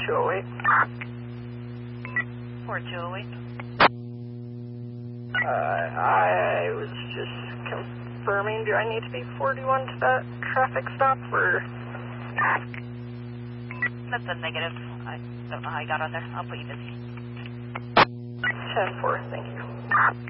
4208. 4208. I was just confirming, do I need to be 41 to that traffic stop, or? That's a negative. I don't know how you got on there. I'll put you busy. 10-4, thank you.